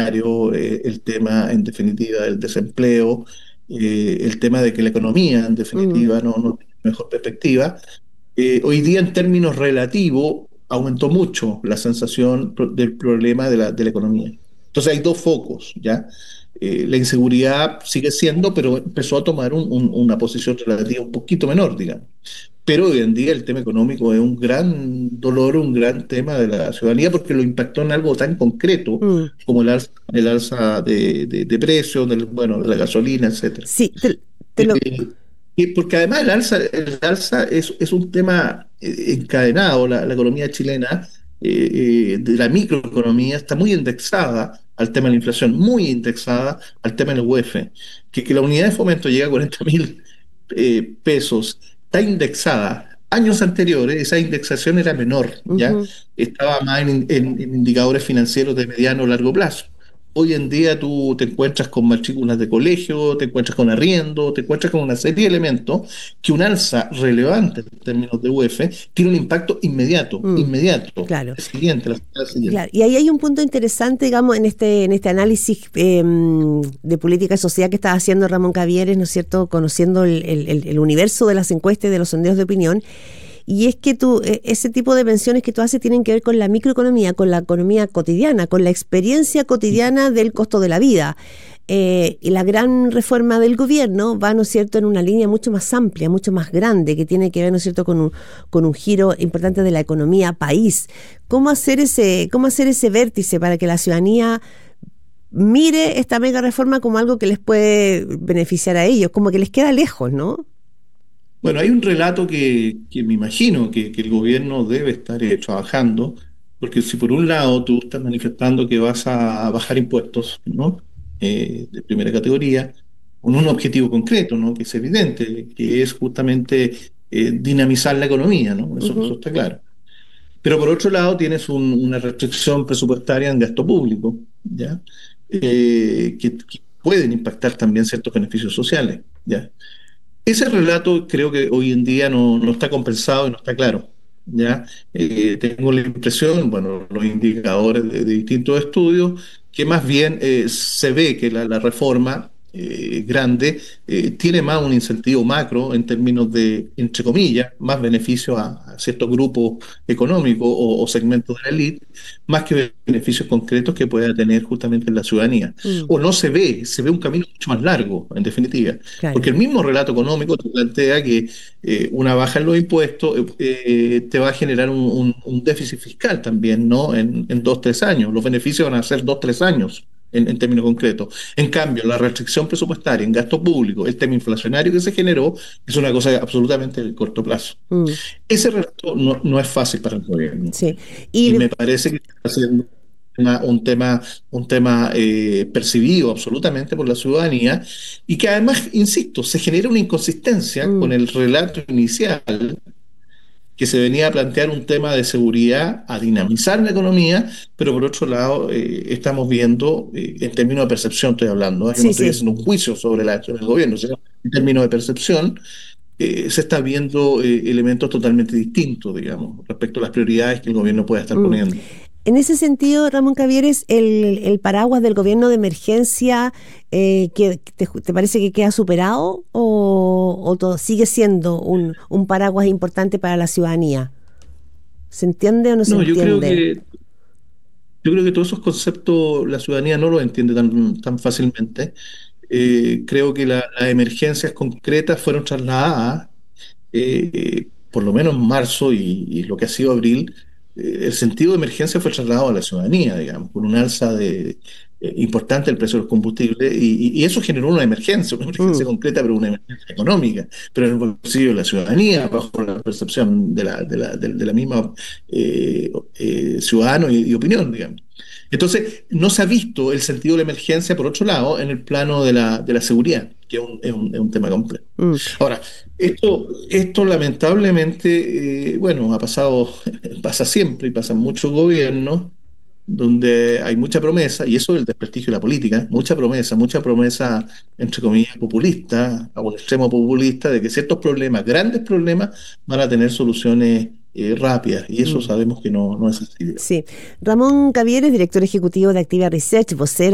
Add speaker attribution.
Speaker 1: inflacionario, el tema, en definitiva, del desempleo, el tema de que la economía, en
Speaker 2: Mm,
Speaker 1: definitiva, no tiene mejor perspectiva. Hoy día, en términos relativos, aumentó mucho la sensación del problema de la economía. Entonces hay dos focos, ¿ya? La inseguridad sigue siendo, pero empezó a tomar una posición relativa un poquito menor, digamos. Pero hoy en día el tema económico es un gran dolor, un gran tema de la ciudadanía porque lo impactó en algo tan concreto
Speaker 2: mm.
Speaker 1: como el alza de precios, bueno, de la gasolina, etcétera.
Speaker 2: Sí, te lo...
Speaker 1: Y porque además el alza es un tema encadenado. La economía chilena, de la microeconomía, está muy indexada al tema de la inflación, muy indexada al tema del UEF. Que la unidad de fomento llega a 40.000 pesos, está indexada. Años anteriores esa indexación era menor, ¿ya?
Speaker 2: Ujú.
Speaker 1: Estaba más en indicadores financieros de mediano o largo plazo. Hoy en día tú te encuentras con matrículas de colegio, te encuentras con arriendo, te encuentras con una serie de elementos que un alza relevante en términos de UF tiene un impacto inmediato,
Speaker 2: Mm,
Speaker 1: inmediato,
Speaker 2: claro.
Speaker 1: el siguiente, la semana
Speaker 2: Claro,
Speaker 1: siguiente.
Speaker 2: y ahí hay un punto interesante, digamos, en este análisis de política social que está haciendo Ramón Cavieres, ¿no es cierto?, conociendo el universo de las encuestas y de los sondeos de opinión, y es que ese tipo de menciones que tú haces tienen que ver con la microeconomía, con la economía cotidiana, con la experiencia cotidiana del costo de la vida. Y la gran reforma del gobierno va, ¿no es cierto?, en una línea mucho más amplia, mucho más grande, que tiene que ver, ¿no es cierto?, con un giro importante de la economía país. ¿Cómo hacer ese vértice para que la ciudadanía mire esta mega reforma como algo que les puede beneficiar a ellos? Como que les queda lejos, ¿no?
Speaker 1: Bueno, hay un relato que me imagino que el gobierno debe estar trabajando, porque si por un lado tú estás manifestando que vas a bajar impuestos, ¿no? De primera categoría, con un objetivo concreto, ¿no? Que es evidente, que es justamente dinamizar la economía, ¿no? Eso
Speaker 2: Ujú.
Speaker 1: está claro. Pero por otro lado tienes una restricción presupuestaria en gasto público, ¿ya? Que pueden impactar también ciertos beneficios sociales, ¿ya? Ese relato creo que hoy en día no está compensado y no está claro, ¿ya? Tengo la impresión, bueno, los indicadores de distintos estudios, que más bien se ve que la reforma grande tiene más un incentivo macro en términos de, entre comillas, más beneficios a ciertos grupos económicos o segmentos de la élite, más que beneficios concretos que pueda tener justamente la ciudadanía.
Speaker 2: Mm,
Speaker 1: O no se ve un camino mucho más largo, en definitiva. Porque
Speaker 2: claro.
Speaker 1: el mismo relato económico te plantea que una baja en los impuestos te va a generar un déficit fiscal también, ¿no? En 2, 3 años. Los beneficios van a ser 2, 3 años en términos concretos. En cambio, la restricción presupuestaria en gasto público, el tema inflacionario que se generó, es una cosa absolutamente de corto plazo.
Speaker 2: Mm,
Speaker 1: Ese relato no es fácil para el gobierno.
Speaker 2: sí.
Speaker 1: Y
Speaker 2: Y
Speaker 1: me parece que está haciendo un tema percibido absolutamente por la ciudadanía y que además, insisto, se genera una inconsistencia con
Speaker 2: mm,
Speaker 1: el relato inicial que se venía a plantear un tema de seguridad, a dinamizar la economía, pero por otro lado estamos viendo, en términos de percepción estoy hablando, yo no
Speaker 2: sí,
Speaker 1: estoy
Speaker 2: sí.
Speaker 1: haciendo un juicio sobre la acción del gobierno, sino en términos de percepción, se está viendo elementos totalmente distintos, digamos, respecto a las prioridades que el gobierno pueda estar
Speaker 2: Mm.
Speaker 1: poniendo.
Speaker 2: En ese sentido, Ramón Cavieres, el paraguas del gobierno de emergencia, ¿te parece que queda superado o todo sigue siendo un paraguas importante para la ciudadanía? ¿Se entiende o no se
Speaker 1: No, yo creo
Speaker 2: entiende?
Speaker 1: que Yo creo que todos esos conceptos la ciudadanía no los entiende tan fácilmente. Creo que las emergencias concretas fueron trasladadas, por lo menos en marzo y lo que ha sido abril, el sentido de emergencia fue trasladado a la ciudadanía, digamos, por un alza importante del precio de los combustibles y eso generó una emergencia
Speaker 2: Mm,
Speaker 1: concreta, pero una emergencia económica, pero en el bolsillo de la ciudadanía, bajo la percepción de la misma ciudadano y opinión, digamos. Entonces, no se ha visto el sentido de la emergencia, por otro lado, en el plano de la seguridad, que es un tema complejo.
Speaker 2: mm.
Speaker 1: Ahora, esto lamentablemente, bueno, pasa siempre y pasa en muchos gobiernos donde hay mucha promesa, y eso es el desprestigio de la política, mucha promesa, entre comillas, populista, a un extremo populista, de que ciertos problemas, grandes problemas, van a tener soluciones rápidas, y eso
Speaker 2: Mm.
Speaker 1: sabemos que no es así.
Speaker 2: Sí. Ramón Cavieres, director ejecutivo de Activa Research, vocero